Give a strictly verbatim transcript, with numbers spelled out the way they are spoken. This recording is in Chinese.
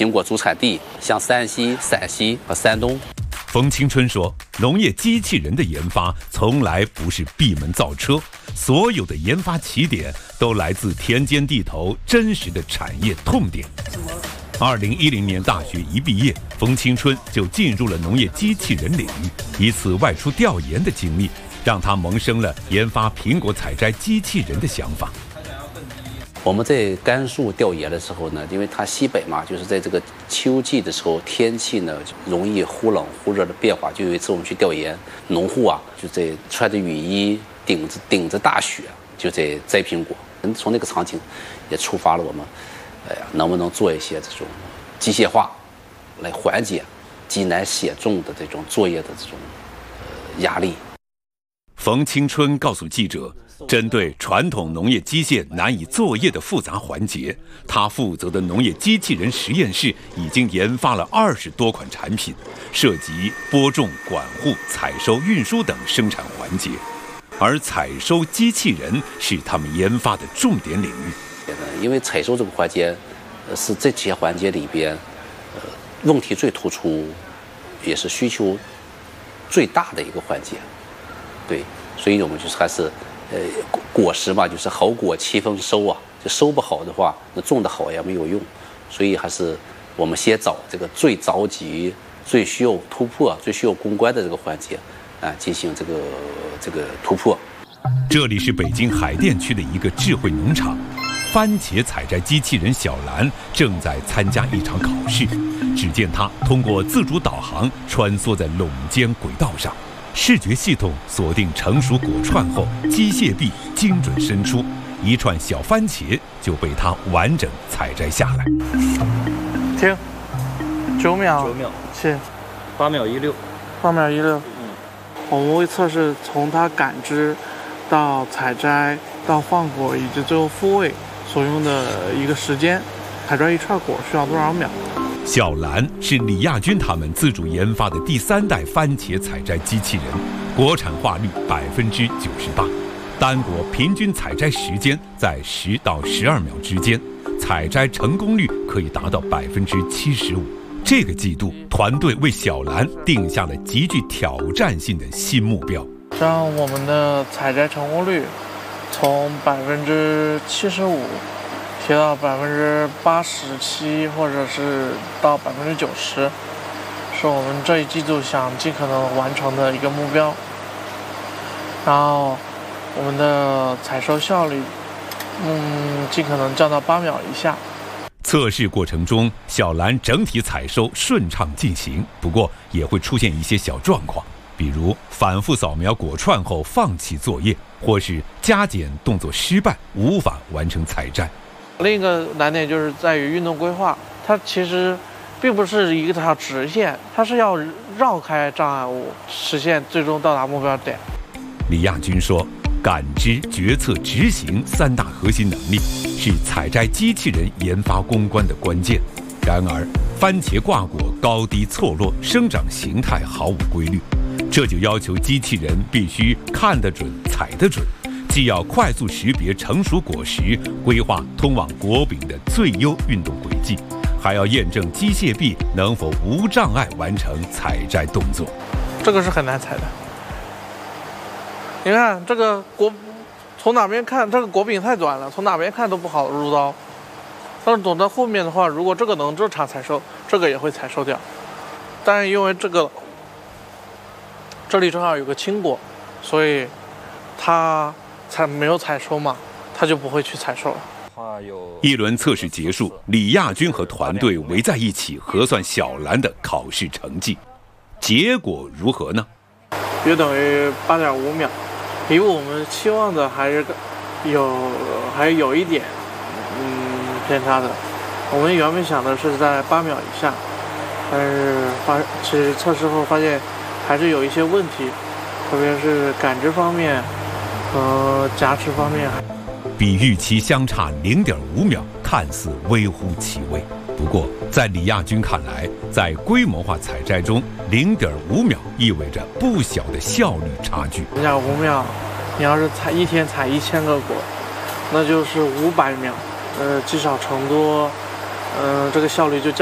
苹果主产地，像山西、陕西和山东。 冯青春说，农业机器人的研发从来不是闭门造车，所有的研发起点都来自田间地头真实的产业痛点。二零一零年大学一毕业，冯青春就进入了农业机器人领域。一次外出调研的经历，让他萌生了研发苹果采摘机器人的想法。 我们在甘肃调研的时候呢，因为它西北嘛，就是在这个秋季的时候，天气呢容易忽冷忽热的变化。就有一次我们去调研，农户啊就在穿着雨衣，顶着顶着大雪，就在摘苹果。从那个场景也触发了我们，哎呀，能不能做一些这种机械化，来缓解极难写重的这种作业的这种呃压力。 冯青春告诉记者，针对传统农业机械难以作业的复杂环节，他负责的农业机器人实验室已经研发了二十多款产品，涉及播种、管护、采收、运输等生产环节。而采收机器人是他们研发的重点领域。 因为采收这个环节，呃，是这些环节里边，呃，问题最突出，也是需求最大的一个环节。对，所以我们就是还是，呃，果实嘛，就是好果七分收啊，就收不好的话，那种得好也没有用，所以还是我们先找这个最着急、最需要突破、最需要攻关的这个环节，啊，进行这个这个突破。 这里是北京海淀区的一个智慧农场，番茄采摘机器人小兰正在参加一场考试。只见它通过自主导航穿梭在垄间轨道上。视觉系统锁定成熟果串后，机械臂精准伸出，一串小番茄就被它完整采摘下来。 停，九秒， 九秒， 七， 八秒一六， 八秒一六。 嗯， 我们会测试从它感知到采摘到放果以及最后复位所用的一个时间，采摘一串果需要多少秒。 小兰是李亚军他们自主研发的第三代番茄采摘机器人，国产化率百分之九十八，单果平均采摘时间在十到十二秒之间，采摘成功率可以达到百分之七十五。这个季度，团队为小兰定下了极具挑战性的新目标， 让我们的采摘成功率从百分之七十五。提到百分之八十七，或者是到百分之九十，是我们这一季度想尽可能完成的一个目标。然后，我们的采收效率，嗯，尽可能降到八秒以下。 测试过程中，小兰整体采收顺畅进行，不过也会出现一些小状况，比如反复扫描果串后放弃作业，或是加减动作失败，无法完成采摘。 另一个难点就是在于运动规划，它其实并不是一条直线，它是要绕开障碍物，实现最终到达目标点。 李亚军说，感知、决策、执行三大核心能力是采摘机器人研发攻关的关键。然而，番茄挂果高低错落，生长形态毫无规律，这就要求机器人必须看得准、采得准。既要快速识别成熟果实，规划通往果柄的最优运动轨迹，还要验证机械臂能否无障碍完成采摘动作。 这个是很难采的。你看这个果，从哪边看这个果柄太短了，从哪边看都不好入刀。但是走到后面的话，如果这个能正常采收，这个也会采收掉。但是因为这个这里正好有个青果，所以它采没有采收嘛，他就不会去采收了。 一轮测试结束，李亚军和团队围在一起核算小兰的考试成绩，结果如何呢？ 约等于八点五秒，比我们期望的还是有还有一点嗯偏差的。我们原本想的是在八秒以下，但是发其实测试后发现还是有一些问题，特别是感知方面和夹持方面， 比预期相差零点五秒，看似微乎其微。不过，在李亚军看来，在规模化采摘中，零点五秒意味着不小的效率差距。 零点五秒，你要是采一天采一千个果，那就是五百秒，呃，积少成多，嗯、呃，这个效率就降。